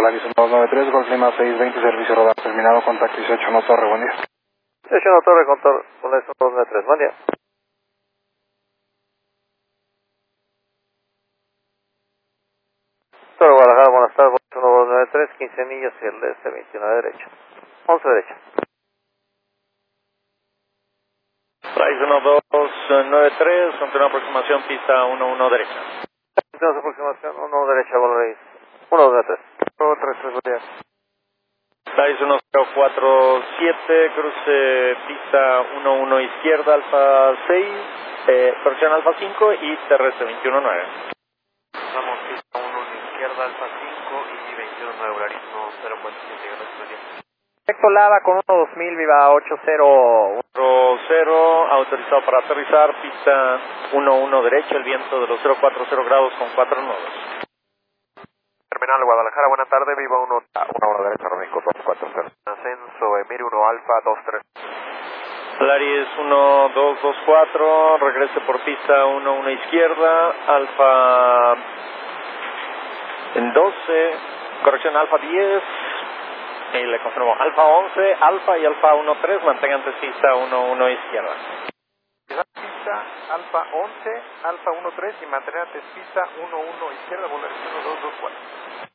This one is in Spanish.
Volaris 1293, Golf Lima 620, servicio rodado terminado, contacto 18 no Torre, buen día. 18 no Torre, con Volaris 1293, buen día. Torre Guadalajara, buenas tardes, Volaris 1293, 15 millas y el este 21 de derecha. 11 derecha. Volaris 1293, continúa aproximación, pista 11 derecha. Continúa aproximación, 1 derecha, Volaris 1293. 133, buen día. Volaris 1047, cruce pista 11 izquierda, Alfa 6, corrección Alfa 5 y terrestre 219. Vamos, pista 11 izquierda, Alfa 5 y 219, Volaris 1047, gracias, buen día. Perfecto, Lava con 1-2000, viva 80. 0, autorizado para aterrizar, pista 11 derecha, el viento de los 040 grados con 4 nudos. Terminal Guadalajara, buena tarde, viva 1 derecha, México 240. Ascenso, Emir 1 Alfa 23. Volaris 1224, regrese por pista 11 izquierda, Alfa en 12, corrección Alfa 10, y le confirmo Alfa 11, Alfa y Alfa 13, mantengan pista 11 izquierda. Pista Alfa 11, Alfa 13 y mantener antes pista 11 izquierda, Volaris 1224.